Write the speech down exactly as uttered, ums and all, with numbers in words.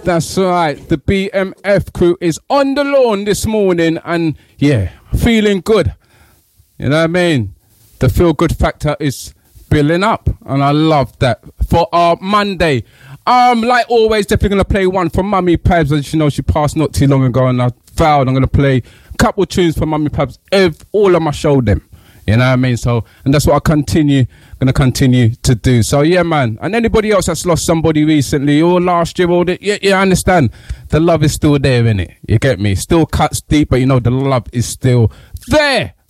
That's right. The B M F crew is on the lawn this morning and, yeah, feeling good. You know what I mean? The feel-good factor is building up, and I love that. For our Monday, um, like always, definitely going to play one from Mummy Pabs. As you know, she passed not too long ago, and I vowed I'm going to play a couple tunes for Mummy Pabs, ev- all on my show them. You know what I mean? So, and that's what I continue, going to continue to do. So, yeah, man. And anybody else that's lost somebody recently or last year, or the, yeah, yeah, I understand. The love is still there, innit? You get me? Still cuts deep, but you know the love is still there.